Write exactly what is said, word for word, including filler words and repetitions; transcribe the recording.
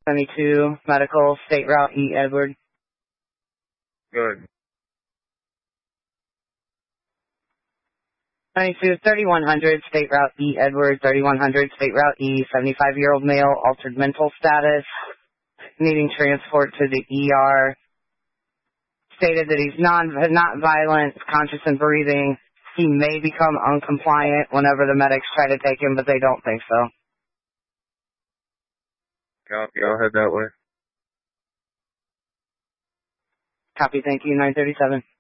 seventy-two, medical, state route E. Edward. Good. seventy-two, thirty-one hundred, state route E. Edward, thirty-one hundred, state route E. seventy-five-year-old male, altered mental status, needing transport to the E R. Stated that he's non, not violent, conscious and breathing. He may become uncompliant whenever the medics try to take him, but they don't think so. Copy, I'll head that way. Copy, thank you, nine thirty-seven.